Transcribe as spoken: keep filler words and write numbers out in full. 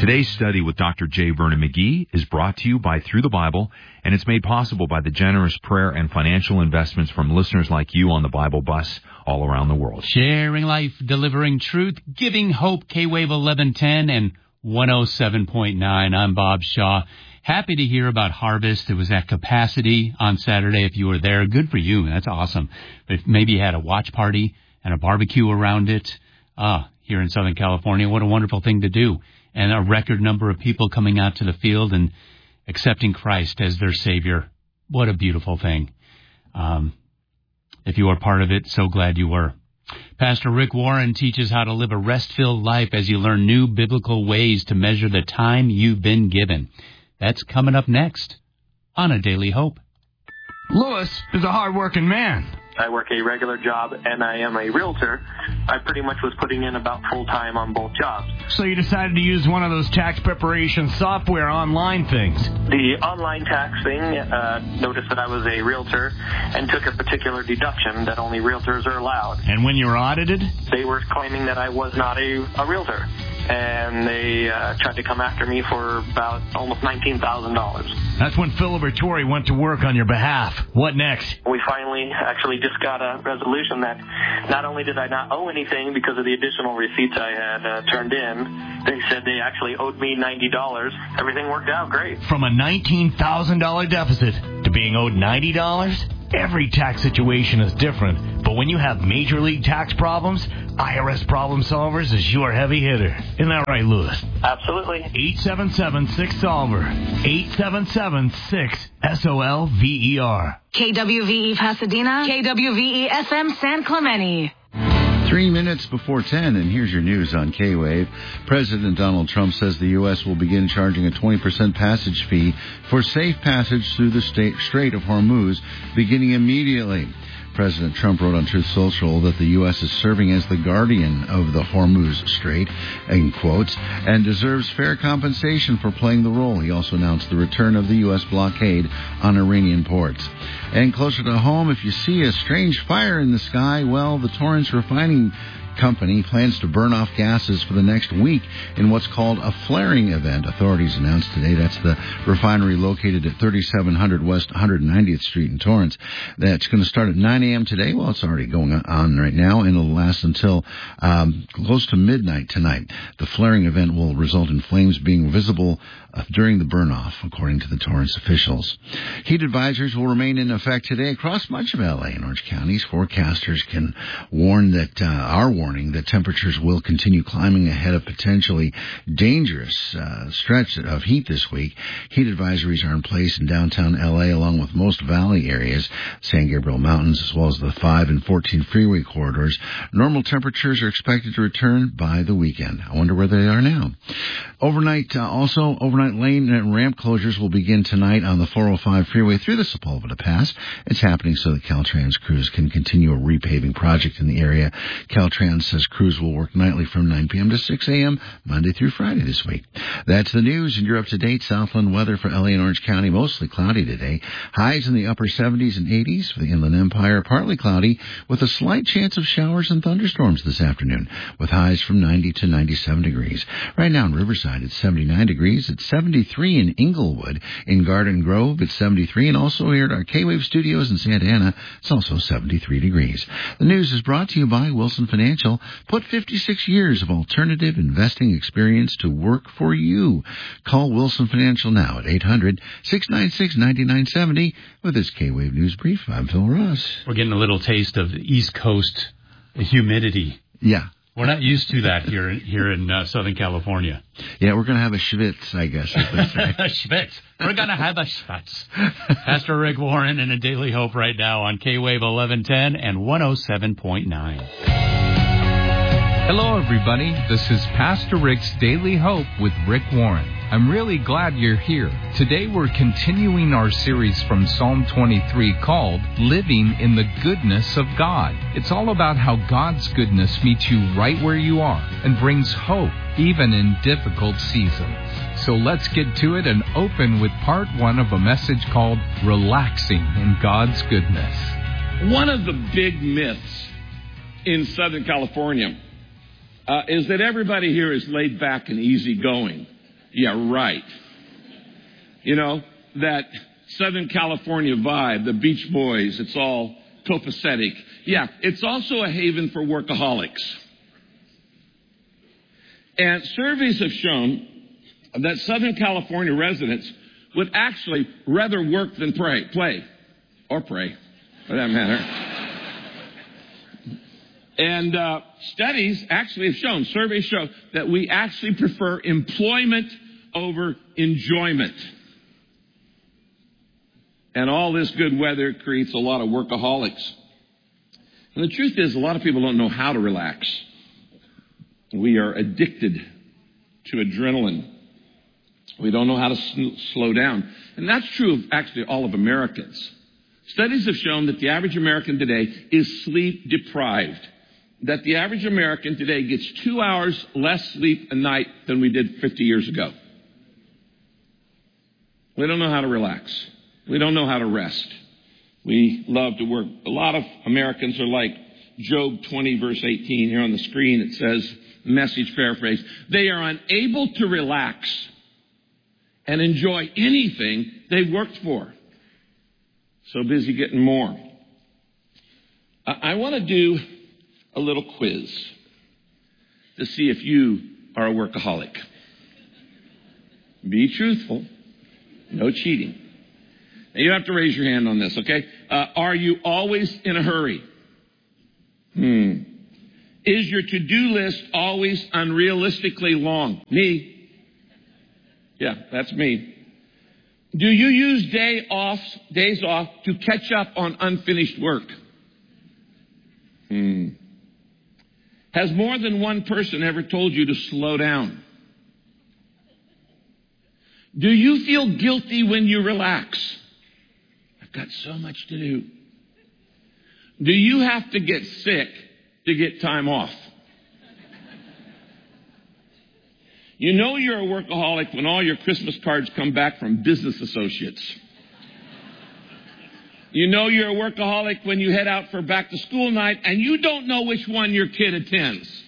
Today's study with Doctor J. Vernon McGee is brought to you by Through the Bible, and it's made possible by the generous prayer and financial investments from listeners like you on the Bible Bus all around the world. Sharing life, delivering truth, giving hope, K-Wave eleven ten and one oh seven point nine. I'm Bob Shaw. Happy to hear about Harvest. It was at capacity on Saturday. If you were there, good for you. That's awesome. But if maybe you had a watch party and a barbecue around it, ah, here in Southern California, what a wonderful thing to do. And a record number of people coming out to the field and accepting Christ as their Savior. What a beautiful thing. Um, if you are part of it, so glad you were. Pastor Rick Warren teaches how to live a rest-filled life as you learn new biblical ways to measure the time you've been given. That's coming up next on A Daily Hope. Lewis is a hard-working man. I work a regular job, and I am a realtor. I pretty much was putting in about full-time on both jobs. So you decided to use one of those tax preparation software online things. The online tax thing uh, noticed that I was a realtor and took a particular deduction that only realtors are allowed. And when you were audited? They were claiming that I was not a, a realtor. And they uh, tried to come after me for about almost nineteen thousand dollars. That's when Phil Libertori went to work on your behalf. What next? We finally actually just got a resolution that not only did I not owe anything because of the additional receipts I had uh, turned in, they said they actually owed me ninety dollars. Everything worked out great. From a nineteen thousand dollars deficit to being owed ninety dollars? Every tax situation is different, but when you have major league tax problems, I R S Problem Solvers is your heavy hitter. Isn't that right, Lewis? Absolutely. eight seven seven six solver. eight seven seven six S O L V E R. K W V E Pasadena, K W V E F M San Clemente. Three minutes before ten, and here's your news on K-Wave. President Donald Trump says the U S will begin charging a twenty percent passage fee for safe passage through the state, Strait of Hormuz beginning immediately. President Trump wrote on Truth Social that the U S is serving as the guardian of the Hormuz Strait, in quotes, and deserves fair compensation for playing the role. He also announced the return of the U S blockade on Iranian ports. And closer to home, if you see a strange fire in the sky, well, the Torrance Refining Company plans to burn off gases for the next week in what's called a flaring event. Authorities announced today that's the refinery located at thirty-seven hundred West one hundred ninetieth Street in Torrance. That's going to start at nine a.m. today. Well, it's already going on right now, and it'll last until um, close to midnight tonight. The flaring event will result in flames being visible uh, during the burn-off, according to the Torrance officials. Heat advisories will remain in effect today across much of L A and Orange counties. Forecasters can warn that uh, our warning that temperatures will continue climbing ahead of potentially dangerous uh, stretch of heat this week. Heat advisories are in place in downtown L A along with most valley areas, San Gabriel Mountains, as well as the five and fourteen freeway corridors. Normal temperatures are expected to return by the weekend. I wonder where they are now. Overnight, uh, also, overnight lane and ramp closures will begin tonight on the four oh five freeway through the Sepulveda Pass. It's happening so that Caltrans crews can continue a repaving project in the area. Caltrans says crews will work nightly from nine p.m. to six a.m. Monday through Friday this week. That's the news, and you're up to date. Southland weather for L A and Orange County, mostly cloudy today. Highs in the upper seventies and eighties for the Inland Empire, partly cloudy with a slight chance of showers and thunderstorms this afternoon, with highs from ninety to ninety-seven degrees. Right now in Riverside, it's seventy-nine degrees. It's seventy-three in Inglewood. In Garden Grove, it's seventy-three, and also here at our K-Wave studios in Santa Ana, it's also seventy-three degrees. The news is brought to you by Wilson Financial. Put fifty-six years of alternative investing experience to work for you. Call Wilson Financial now at eight hundred, six nine six, nine nine seven zero with this K-Wave News Brief. I'm Phil Ross. We're getting a little taste of the East Coast humidity. Yeah. We're not used to that here, here in uh, Southern California. Yeah, we're going to have a schwitz, I guess. A schwitz. We're going to have a schwitz. Pastor Rick Warren in A Daily Hope right now on K-Wave eleven ten and one oh seven point nine. Hello, everybody. This is Pastor Rick's Daily Hope with Rick Warren. I'm really glad you're here. Today we're continuing our series from Psalm twenty-three called Living in the Goodness of God. It's all about how God's goodness meets you right where you are and brings hope even in difficult seasons. So let's get to it and open with part one of a message called Relaxing in God's Goodness. One of the big myths in Southern California Uh, is that everybody here is laid back and easygoing. Yeah, right. You know, that Southern California vibe, the Beach Boys, it's all copacetic. Yeah, it's also a haven for workaholics. And surveys have shown that Southern California residents would actually rather work than pray, play, or pray, for that matter. And uh, studies actually have shown, surveys show, that we actually prefer employment over enjoyment. And all this good weather creates a lot of workaholics. And the truth is, a lot of people don't know how to relax. We are addicted to adrenaline. We don't know how to sl- slow down. And that's true of actually all of Americans. Studies have shown that the average American today is sleep deprived. That the average American today gets two hours less sleep a night than we did fifty years ago. We don't know how to relax. We don't know how to rest. We love to work. A lot of Americans are like Job twenty, verse eighteen. Here on the screen it says, message paraphrase, they are unable to relax and enjoy anything they've worked for. So busy getting more. I, I want to do a little quiz to see if you are a workaholic. Be truthful. No cheating. Now, you have to raise your hand on this, okay? Uh, are you always in a hurry? Hmm. Is your to-do list always unrealistically long? Me. Yeah, that's me. Do you use day off, days off to catch up on unfinished work? Hmm. Has more than one person ever told you to slow down? Do you feel guilty when you relax? I've got so much to do. Do you have to get sick to get time off? You know you're a workaholic when all your Christmas cards come back from business associates. You know you're a workaholic when you head out for back to school night and you don't know which one your kid attends.